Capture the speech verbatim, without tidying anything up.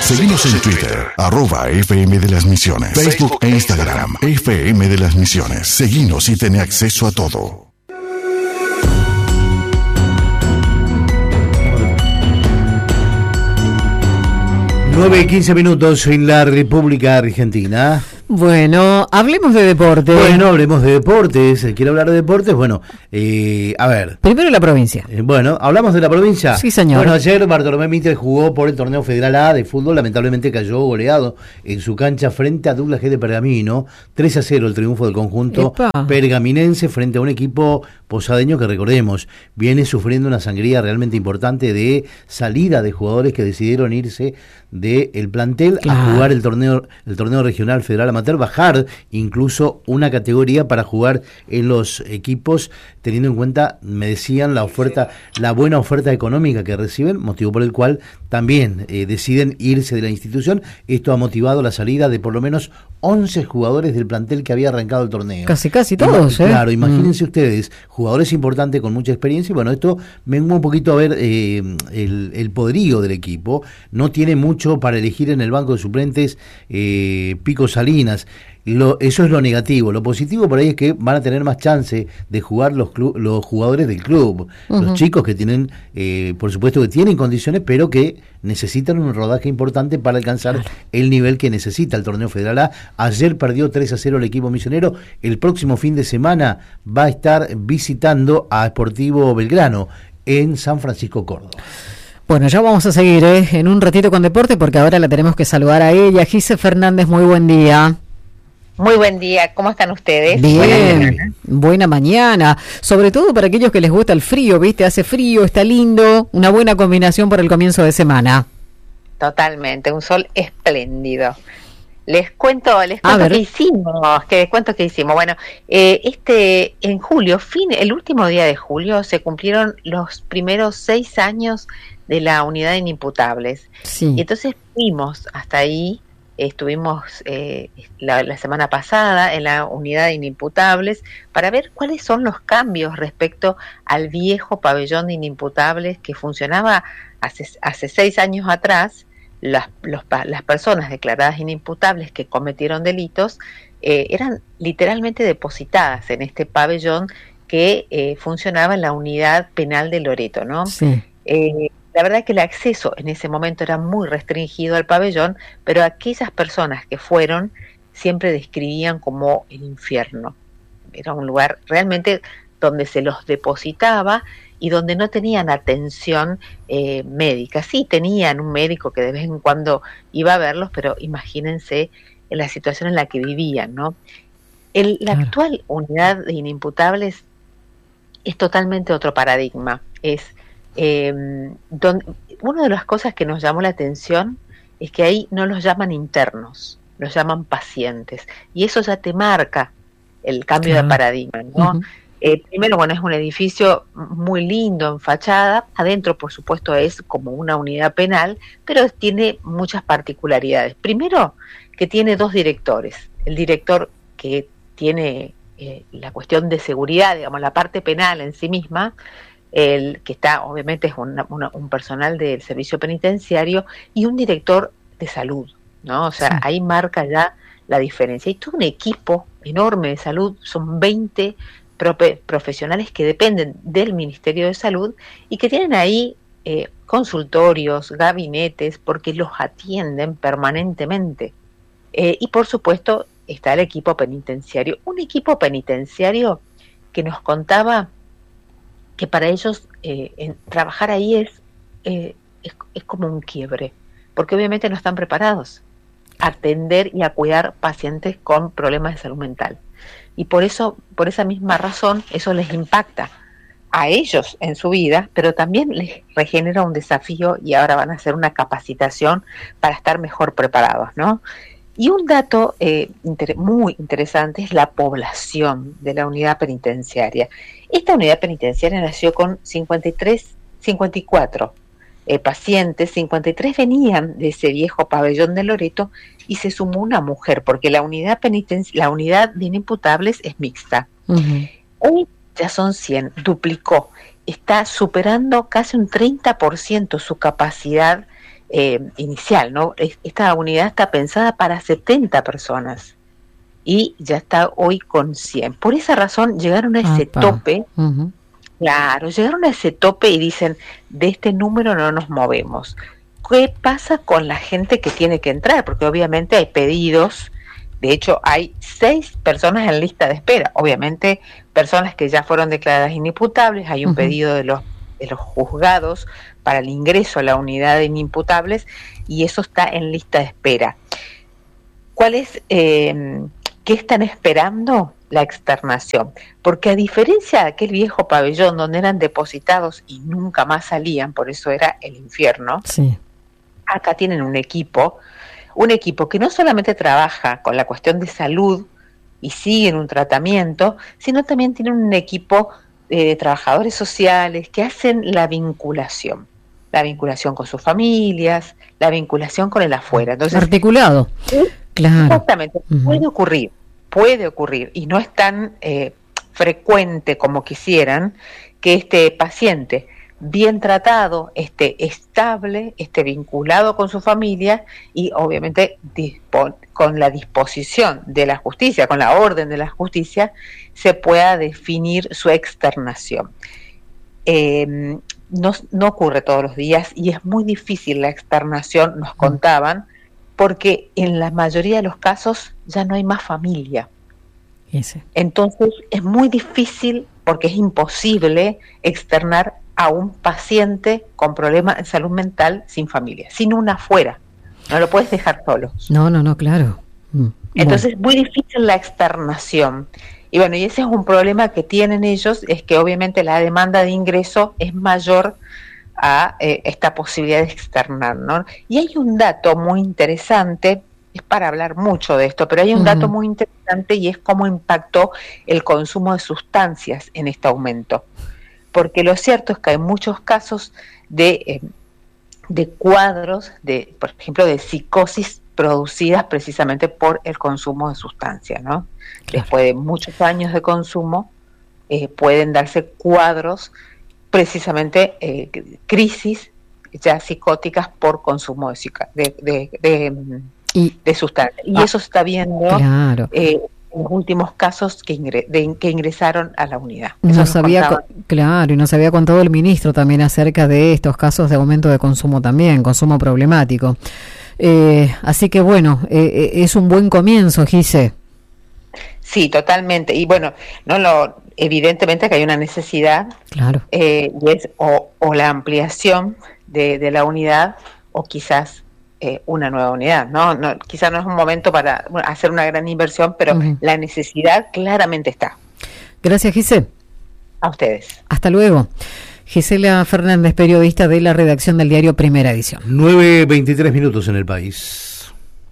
Seguimos en Twitter, arroba F M de las Misiones. Facebook e Instagram, F M de las Misiones. Seguinos y ten acceso a todo. nueve y quince minutos en la República Argentina. Bueno, hablemos de deporte. Bueno, hablemos de deportes. ¿Quiere hablar de deportes? Bueno, eh, a ver. Primero la provincia. Eh, bueno, ¿hablamos de la provincia? Sí, señor. Bueno, ayer Bartolomé Mitre jugó por el Torneo Federal A de fútbol. Lamentablemente cayó goleado en su cancha frente a Douglas G de Pergamino. tres a cero el triunfo del conjunto Epa. pergaminense frente a un equipo posadeño que, recordemos, viene sufriendo una sangría realmente importante de salida de jugadores que decidieron irse del plantel Claro. a jugar el torneo el torneo regional federal amateur, bajar incluso una categoría para jugar en los equipos, teniendo en cuenta, me decían, la oferta, la buena oferta económica que reciben, motivo por el cual también eh, deciden irse de la institución. Esto ha motivado la salida de por lo menos once jugadores del plantel que había arrancado el torneo. Casi, casi todos, Ima- ¿eh? Claro, imagínense Mm. ustedes, jugadores importantes con mucha experiencia, y bueno, esto mengua un poquito a ver eh, el, el poderío del equipo. No tiene mucho para elegir en el banco de suplentes eh, Pico Salinas. Lo, eso es lo negativo. Lo positivo por ahí es que van a tener más chance de jugar los clu- los jugadores del club, Uh-huh. los chicos que tienen, eh, por supuesto que tienen condiciones, pero que necesitan un rodaje importante para alcanzar Claro. el nivel que necesita el torneo federal A. Ayer perdió tres a cero el equipo misionero. El próximo fin de semana va a estar visitando a Sportivo Belgrano en San Francisco, Córdoba. Bueno, ya vamos a seguir ¿eh? en un ratito con deporte, porque ahora la tenemos que saludar a ella. Gise Fernández, muy buen día. Muy buen día, ¿cómo están ustedes? Bien, Buenas mañanas. buena mañana. Sobre todo para aquellos que les gusta el frío, ¿viste? Hace frío, está lindo, una buena combinación para el comienzo de semana. Totalmente, un sol espléndido. Les cuento, les A cuento ver. qué hicimos, que les cuento qué hicimos. Bueno, eh, este, en julio, fin, el último día de julio, se cumplieron los primeros seis años de la unidad de inimputables. Sí. Y entonces fuimos hasta ahí, estuvimos eh, la, la semana pasada en la unidad de inimputables para ver cuáles son los cambios respecto al viejo pabellón de inimputables que funcionaba hace, hace seis años atrás. Las, los, las personas declaradas inimputables que cometieron delitos eh, eran literalmente depositadas en este pabellón que eh, funcionaba en la unidad penal de Loreto, ¿no? Sí. Eh, la verdad que el acceso en ese momento era muy restringido al pabellón, pero aquellas personas que fueron siempre describían como el infierno. Era un lugar realmente donde se los depositaba y donde no tenían atención eh, médica. Sí tenían un médico que de vez en cuando iba a verlos, pero imagínense en la situación en la que vivían, ¿no? El, la Claro. actual unidad de inimputables es totalmente otro paradigma. Es eh, don, una de las cosas que nos llamó la atención es que ahí no los llaman internos, los llaman pacientes, y eso ya te marca el cambio Claro. de paradigma, ¿no? Uh-huh. Eh, primero, bueno, es un edificio muy lindo en fachada, adentro por supuesto es como una unidad penal, pero tiene muchas particularidades. Primero, que tiene dos directores, el director que tiene eh, la cuestión de seguridad, digamos, la parte penal en sí misma, el que está, obviamente es una, una, un personal del servicio penitenciario, y un director de salud, ¿no? O sea, sí. Ahí marca ya la diferencia. Y todo un equipo enorme de salud, son veinte profesionales que dependen del Ministerio de Salud y que tienen ahí eh, consultorios, gabinetes, porque los atienden permanentemente. Eh, y por supuesto está el equipo penitenciario, un equipo penitenciario que nos contaba que para ellos eh, en, trabajar ahí es, eh, es, es como un quiebre, porque obviamente no están preparados a atender y a cuidar pacientes con problemas de salud mental. Y por eso, por esa misma razón, eso les impacta a ellos en su vida, pero también les regenera un desafío y ahora van a hacer una capacitación para estar mejor preparados, ¿no? Y un dato eh, inter- muy interesante es la población de la unidad penitenciaria. Esta unidad penitenciaria nació con cincuenta y tres, cincuenta y cuatro eh, pacientes, cincuenta y tres venían de ese viejo pabellón de Loreto y se sumó una mujer, porque la unidad penitencia, la unidad de inimputables es mixta. Uh-huh. Hoy ya son cien, duplicó, está superando casi un treinta por ciento su capacidad eh, inicial, ¿no? Esta unidad está pensada para setenta personas y ya está hoy con cien. Por esa razón llegaron a ese Apa. tope. Uh-huh. Claro, llegaron a ese tope y dicen, de este número no nos movemos. ¿Qué pasa con la gente que tiene que entrar? Porque obviamente hay pedidos. De hecho, hay seis personas en lista de espera. Obviamente, personas que ya fueron declaradas inimputables. Hay un uh-huh. pedido de los, de los juzgados para el ingreso a la unidad de inimputables y eso está en lista de espera. ¿Cuál es, eh, qué están esperando? La externación. Porque a diferencia de aquel viejo pabellón donde eran depositados y nunca más salían, por eso era el infierno, sí. Acá tienen un equipo un equipo que no solamente trabaja con la cuestión de salud y sigue en un tratamiento, sino también tiene un equipo de trabajadores sociales que hacen la vinculación, la vinculación con sus familias, la vinculación con el afuera. Entonces, articulado, ¿sí? Claro. Exactamente, Uh-huh. puede ocurrir, puede ocurrir, y no es tan eh, frecuente como quisieran que este paciente bien tratado, esté estable, esté vinculado con su familia y obviamente dispo- con la disposición de la justicia, con la orden de la justicia, se pueda definir su externación. Eh, no, no ocurre todos los días y es muy difícil la externación, nos contaban, porque en la mayoría de los casos ya no hay más familia. Ese. Entonces es muy difícil porque es imposible externar a un paciente con problemas de salud mental sin familia, sin una afuera. No lo puedes dejar solo. No, no, no, claro. Mm. Entonces es muy difícil la externación. Y bueno, y ese es un problema que tienen ellos, es que obviamente la demanda de ingreso es mayor a eh, esta posibilidad de externar, ¿no? Y hay un dato muy interesante, es para hablar mucho de esto, pero hay un uh-huh. dato muy interesante y es cómo impactó el consumo de sustancias en este aumento. Porque lo cierto es que hay muchos casos de, eh, de cuadros, de, por ejemplo, de psicosis producidas precisamente por el consumo de sustancias, ¿no? Claro. Después de muchos años de consumo, eh, pueden darse cuadros, precisamente eh, crisis ya psicóticas por consumo de, de, de, de, y, de sustancias. Y ah, eso se está viendo claro. eh, en los últimos casos que, ingre, de, que ingresaron a la unidad. No sabía, claro, y nos había contado el ministro también acerca de estos casos de aumento de consumo también, consumo problemático. Eh, así que bueno, eh, es un buen comienzo, Gise. Sí, totalmente. Y bueno, no lo evidentemente que hay una necesidad, claro. eh, y es o, o la ampliación de, de la unidad o quizás eh, una nueva unidad, ¿no? no quizás no es un momento para bueno, hacer una gran inversión, pero uh-huh. la necesidad claramente está. Gracias, Gise. A ustedes. Hasta luego. Gisela Fernández, periodista de la redacción del diario Primera Edición. nueve veintitrés minutos en el país.